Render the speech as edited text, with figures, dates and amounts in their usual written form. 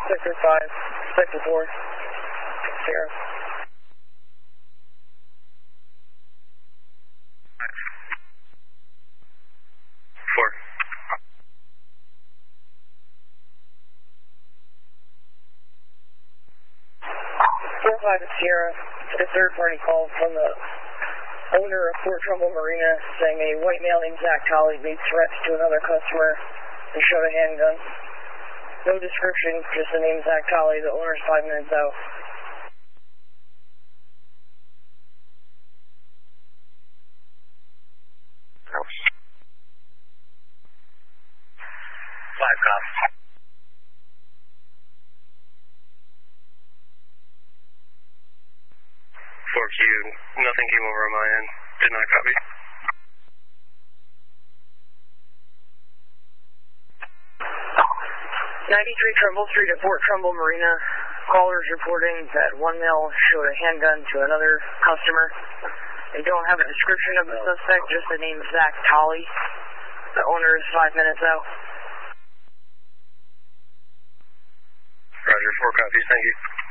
Sector 5, Sector 4, Sierra. 4. 4-5 Sierra, a third-party call from the owner of Fort Trumbull Marina saying a white male named Zach Tolley made threats to another customer and showed a handgun. No description, just the name Zach Tolley. The owner's 5 minutes out. House. 5 cops. 4Q, nothing came over on my end. Did not copy. 93 Trumbull Street at Fort Trumbull Marina. Callers reporting that one male showed a handgun to another customer. They don't have a description of the suspect, just the name Zach Tolley. The owner is 5 minutes out. Roger, 4 copies, thank you.